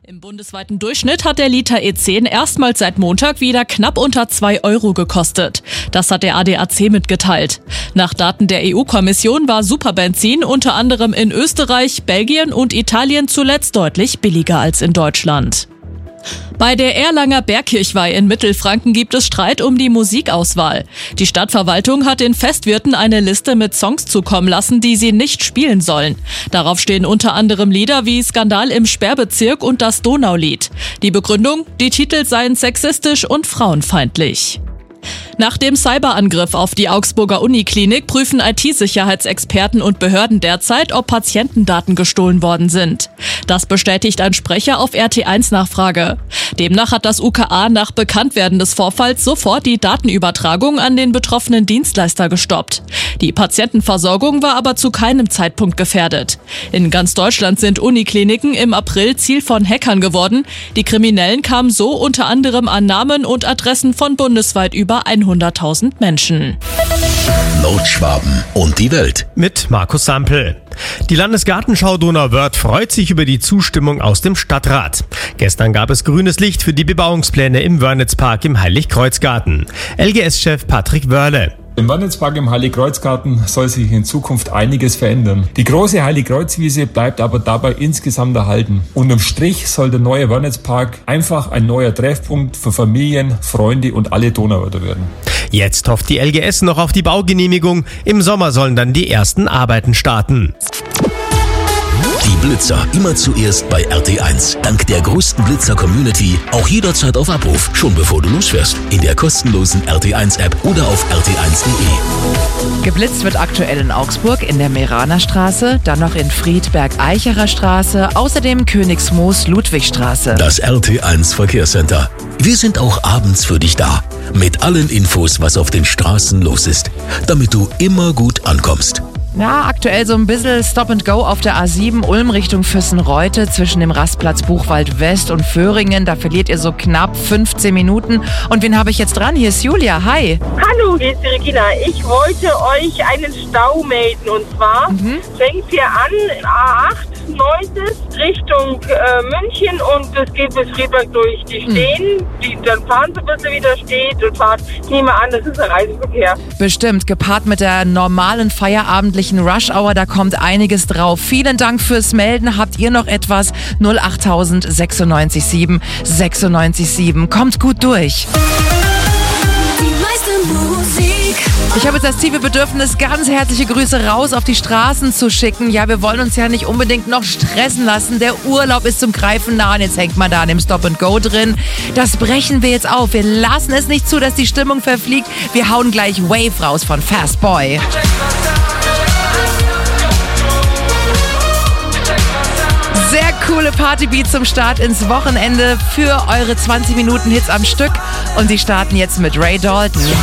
Im bundesweiten Durchschnitt hat der Liter E10 erstmals seit Montag wieder knapp unter 2 Euro gekostet. Das hat der ADAC mitgeteilt. Nach Daten der EU-Kommission war Superbenzin unter anderem in Österreich, Belgien und Italien zuletzt deutlich billiger als in Deutschland. Bei der Erlanger Bergkirchweih in Mittelfranken gibt es Streit um die Musikauswahl. Die Stadtverwaltung hat den Festwirten eine Liste mit Songs zukommen lassen, die sie nicht spielen sollen. Darauf stehen unter anderem Lieder wie Skandal im Sperrbezirk und das Donaulied. Die Begründung: die Titel seien sexistisch und frauenfeindlich. Nach dem Cyberangriff auf die Augsburger Uniklinik prüfen IT-Sicherheitsexperten und Behörden derzeit, ob Patientendaten gestohlen worden sind. Das bestätigt ein Sprecher auf RT1-Nachfrage. Demnach hat das UKA nach Bekanntwerden des Vorfalls sofort die Datenübertragung an den betroffenen Dienstleister gestoppt. Die Patientenversorgung war aber zu keinem Zeitpunkt gefährdet. In ganz Deutschland sind Unikliniken im April Ziel von Hackern geworden. Die Kriminellen kamen so unter anderem an Namen und Adressen von bundesweit über 100.000 Menschen. Nordschwaben und die Welt. Mit Markus Sampel. Die Landesgartenschau Donauwörth freut sich über die Zustimmung aus dem Stadtrat. Gestern gab es grünes Licht für die Bebauungspläne im Wörnitzpark im Heiligkreuzgarten. LGS-Chef Patrick Wörle. Im Wörnitzpark im Heiligkreuzgarten soll sich in Zukunft einiges verändern. Die große Heiligkreuzwiese bleibt aber dabei insgesamt erhalten. Unterm Strich soll der neue Wörnitzpark einfach ein neuer Treffpunkt für Familien, Freunde und alle Donauwörther werden. Jetzt hofft die LGS noch auf die Baugenehmigung. Im Sommer sollen dann die ersten Arbeiten starten. Die Blitzer immer zuerst bei RT1. Dank der größten Blitzer-Community auch jederzeit auf Abruf, schon bevor du losfährst. In der kostenlosen RT1-App oder auf rt1.de. Geblitzt wird aktuell in Augsburg in der Meraner Straße, dann noch in Friedberg-Eicherer Straße, außerdem Königsmoos-Ludwigstraße. Das RT1 Verkehrscenter. Wir sind auch abends für dich da. Mit allen Infos, was auf den Straßen los ist. Damit du immer gut ankommst. Ja, aktuell so ein bisschen Stop and Go auf der A7 Ulm Richtung Füssenreute zwischen dem Rastplatz Buchwald West und Föhringen. Da verliert ihr so knapp 15 Minuten. Und wen habe ich jetzt dran? Hier ist Julia. Hi. Hallo, hier ist die Regina. Ich wollte euch einen Stau melden. Und zwar fängt hier an, A8, 9. Richtung München und es geht bis Friedberg durch. Die stehen, dann fahren sie, bis sie wieder steht und fahren. Ich nehme an, das ist der Reiseverkehr. Bestimmt, gepaart mit der normalen feierabendlichen Rush Hour, da kommt einiges drauf. Vielen Dank fürs Melden. Habt ihr noch etwas? 08000 96 7 96 7. Kommt gut durch. Ich habe jetzt das tiefe Bedürfnis, ganz herzliche Grüße raus auf die Straßen zu schicken. Ja, wir wollen uns ja nicht unbedingt noch stressen lassen. Der Urlaub ist zum Greifen nah und jetzt hängt man da an dem Stop and Go drin. Das brechen wir jetzt auf. Wir lassen es nicht zu, dass die Stimmung verfliegt. Wir hauen gleich Wave raus von Fast Boy. Sehr coole Partybeats zum Start ins Wochenende für eure 20 Minuten Hits am Stück. Und die starten jetzt mit Ray Dalton.